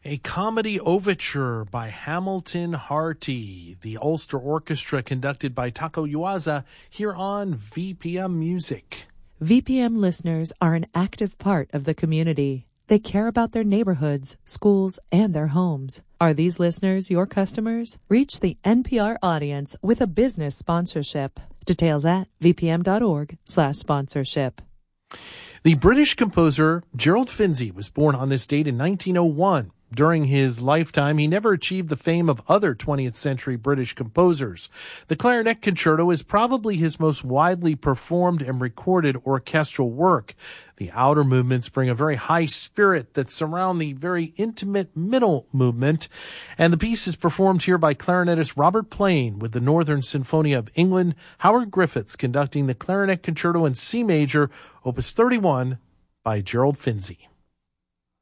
A comedy overture by Hamilton Harty, the Ulster Orchestra conducted by Taco Yuasa, here on VPM Music. VPM listeners are an active part of the community. They care about their neighborhoods, schools, and their homes. Are these listeners your customers? Reach the NPR audience with a business sponsorship. Details at vpm.org/sponsorship. The British composer Gerald Finzi was born on this date in 1901. During his lifetime, he never achieved the fame of other 20th century British composers. The Clarinet Concerto is probably his most widely performed and recorded orchestral work. The outer movements bring a very high spirit that surround the very intimate middle movement, and the piece is performed here by clarinetist Robert Plain with the Northern Sinfonia of England, Howard Griffiths conducting the Clarinet Concerto in C major, Opus 31 by Gerald Finzi.